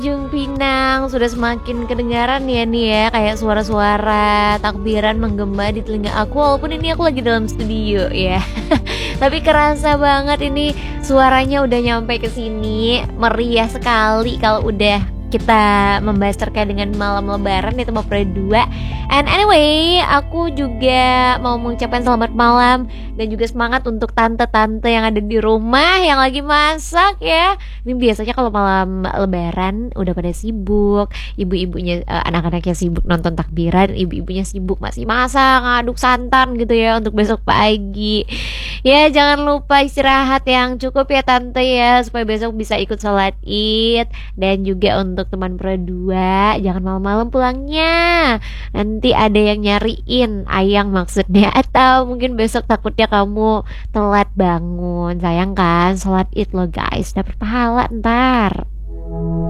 Tanjung Pinang sudah semakin kedengaran ya nih ya, kayak suara-suara takbiran menggema di telinga aku walaupun ini aku lagi dalam studio ya. Tapi kerasa banget ini suaranya udah nyampe ke sini, meriah sekali kalau udah kita membahas terkait dengan malam lebaran di Tempat Dua. And anyway, aku juga mau mengucapkan selamat malam dan juga semangat untuk tante-tante yang ada di rumah yang lagi masak ya. Ini biasanya kalau malam lebaran udah pada sibuk, ibu-ibunya anak-anaknya sibuk nonton takbiran, ibu-ibunya sibuk masih masak, ngaduk santan gitu ya untuk besok pagi. Ya jangan lupa istirahat yang cukup ya tante ya, supaya besok bisa ikut sholat id. Dan juga untuk teman berdua, jangan malam-malam pulangnya, nanti ada yang nyariin ayang maksudnya, atau mungkin besok takutnya kamu telat bangun. Sayang kan sholat id lo guys, dapat pahala ntar.